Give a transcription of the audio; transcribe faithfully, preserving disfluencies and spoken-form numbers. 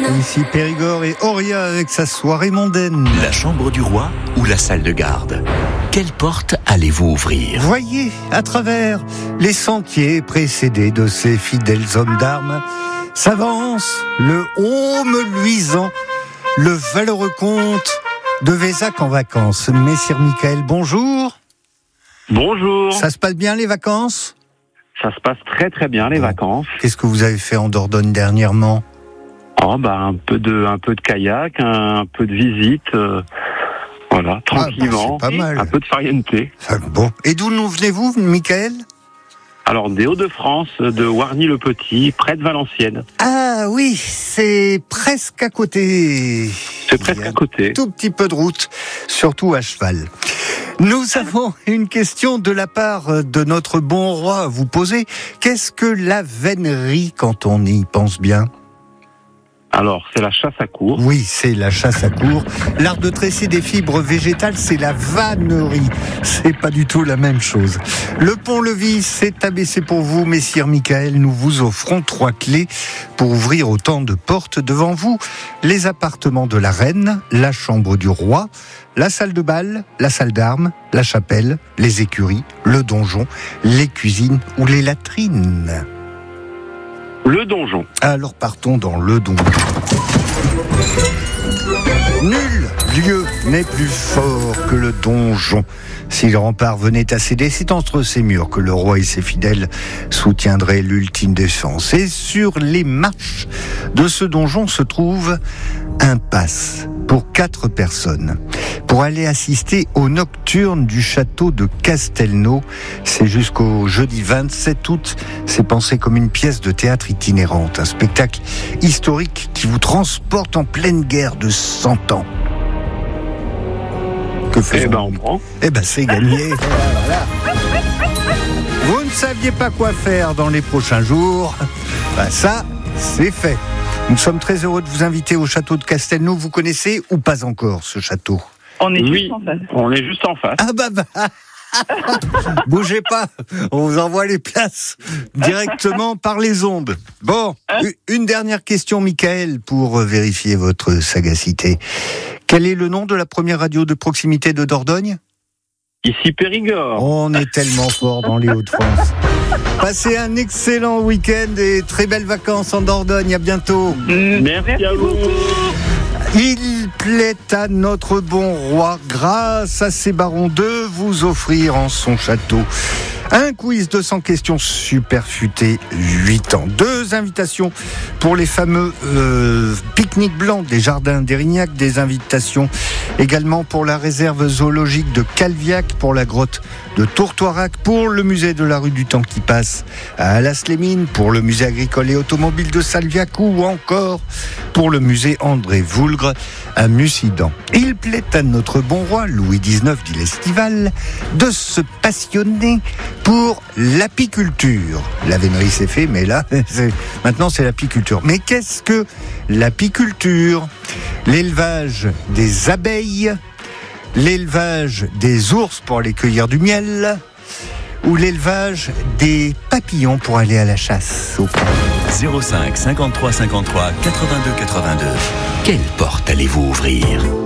Ici Périgord et Auria avec sa soirée mondaine. La chambre du roi ou la salle de garde? Quelle porte allez-vous ouvrir? Voyez à travers les sentiers précédés de ces fidèles hommes d'armes s'avance le haume luisant, le valeureux comte de Vézac en vacances. Messire Michael, bonjour. Bonjour. Ça se passe bien les vacances? Ça se passe très très bien les vacances. Qu'est-ce que vous avez fait en Dordogne dernièrement? Oh bah un peu de un peu de kayak, un, un peu de visite, euh, voilà, tranquillement. Ah bah, c'est pas mal. Un peu de farniente. Ah, bon. Et d'où nous venez-vous, Michael? Alors des Hauts-de-France, de Wargny-le-Petit, près de Valenciennes. Ah oui, c'est presque à côté. C'est presque à côté. Tout petit peu de route, surtout à cheval. Nous avons une question de la part de notre bon roi à vous poser. Qu'est-ce que la vénerie quand on y pense bien? Alors, c'est la chasse à courre. Oui, c'est la chasse à courre. L'art de tresser des fibres végétales, c'est la vannerie. C'est pas du tout la même chose. Le pont-levis s'est abaissé pour vous, messire Michael. Nous vous offrons trois clés pour ouvrir autant de portes devant vous. Les appartements de la reine, la chambre du roi, la salle de bal, la salle d'armes, la chapelle, les écuries, le donjon, les cuisines ou les latrines. Le donjon. Alors partons dans le donjon. Nul lieu n'est plus fort que le donjon. Si le rempart venait à céder, c'est entre ces murs que le roi et ses fidèles soutiendraient l'ultime défense. Et sur les marches de ce donjon se trouve un pass pour quatre personnes. Pour aller assister aux nocturnes du château de Castelnau, c'est jusqu'au jeudi vingt-sept août. C'est pensé comme une pièce de théâtre itinérante, un spectacle historique qui vous transporte en pleine guerre de cent ans. Que faisons-nous ? Eh ben, on prend. Eh ben, c'est gagné. Voilà. Vous ne saviez pas quoi faire dans les prochains jours. Ben, ça, c'est fait. Nous sommes très heureux de vous inviter au château de Castelnau. Vous connaissez ou pas encore ce château ? On est Oui, juste en face. on est juste en face. Ah bah bah bougez pas, on vous envoie les places directement par les ondes. Bon, une dernière question, Michael, pour vérifier votre sagacité. Quel est le nom de la première radio de proximité de Dordogne ? Ici Périgord. On est tellement fort dans les Hauts-de-France. Passez un excellent week-end et très belles vacances en Dordogne. À bientôt. Merci à vous. Il plaît à notre bon roi, grâce à ses barons, de vous offrir en son château un quiz de cent questions super futé, huit ans. Deux invitations pour les fameux euh, pique-niques blancs des jardins d'Érignac, des invitations également pour la réserve zoologique de Calviac, pour la grotte de Tourtoirac, pour le musée de la rue du Temps qui passe à Alas-les-Mines, pour le musée agricole et automobile de Salviac ou encore pour le musée André Voulgre à Mussidan. Il plaît à notre bon roi, Louis dix-neuf dit l'Estival, de se passionner pour l'apiculture. La vénerie c'est fait, mais là, c'est, maintenant c'est l'apiculture. Mais qu'est-ce que l'apiculture ? L'élevage des abeilles, l'élevage des ours pour aller cueillir du miel, ou l'élevage des papillons pour aller à la chasse au zéro cinq cinquante-trois cinquante-trois quatre-vingt-deux quatre-vingt-deux. Quelle porte allez-vous ouvrir?